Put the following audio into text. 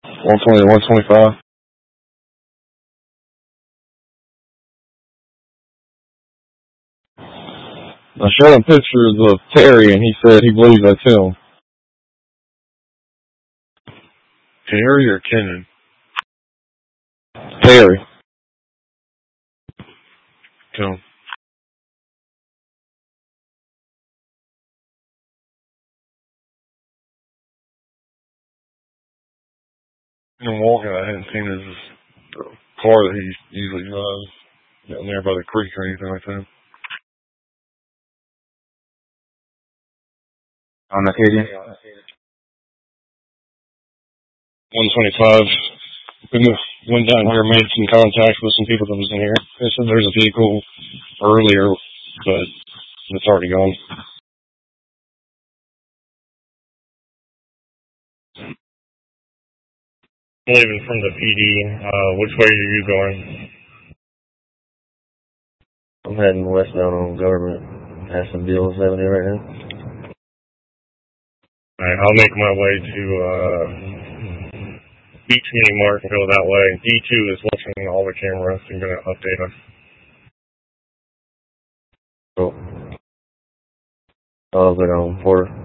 120 to 125. I showed him pictures of Terry, and he said he believes that's him. Terry or Kenan? Terry. Cool. In walking, I hadn't seen his car that he usually drives down there by the creek or anything like that. On Acadian? 125. Went down here, made some contact with some people that was in here. They said there's a vehicle earlier, but it's already gone. Leaving from the PD, which way are you going? I'm heading westbound on Government. Have some deals Avenue right now. Alright, I'll make my way to Beach Mini Mart and go that way. D2 is watching all the cameras and going to update us. Cool. I'll go down Porter.